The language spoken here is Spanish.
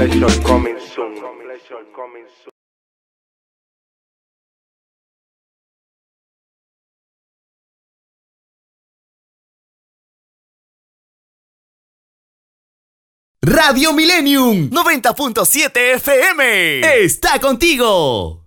pleasure coming soon. Radio Millennium 90.7 FM está contigo.